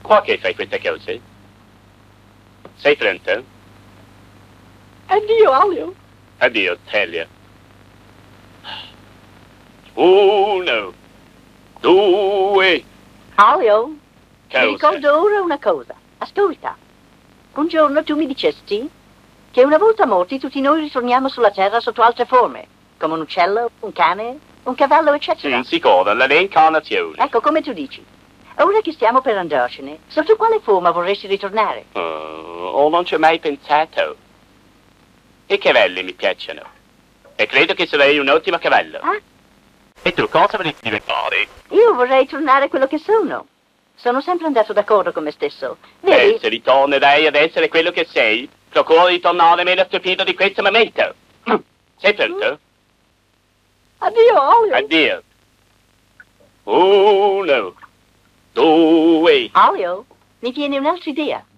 Qua che fai queste cose? Sei pronto? Addio, Alio. Addio, Telia. 1, 2. Alio, Cosa? mi ricordo ora una cosa. Ascolta. Un giorno tu mi dicesti che una volta morti tutti noi ritorniamo sulla terra sotto altre forme, come un uccello, un cane, un cavallo, eccetera. Sicuro, la reincarnazione. Ecco, come tu dici. Ora che stiamo per andarcene, sotto quale forma vorresti ritornare? Non ci ho mai pensato. I cavalli mi piacciono. E credo che sarei un ottimo cavallo. Ah? E tu cosa vorresti diventare? Io vorrei tornare quello che sono. Sono sempre andato d'accordo con me stesso. Vedi? Se ritornerai ad essere quello che sei, procura di tornare meno stupito di questo momento. Sei pronto? Addio, Alio. Addio. 1, 2. Alio, mi viene un'altra idea.